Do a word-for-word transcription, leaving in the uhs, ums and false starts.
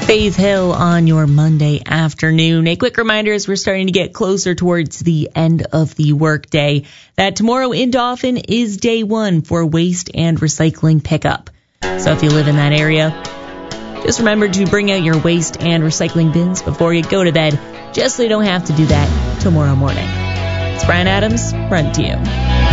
Faith Hill on your Monday afternoon. A quick reminder as we're starting to get closer towards the end of the workday that tomorrow in Dauphin is day one for waste and recycling pickup. So if you live in that area, just remember to bring out your waste and recycling bins before you go to bed, just so you don't have to do that tomorrow morning. It's Brian Adams, front to you.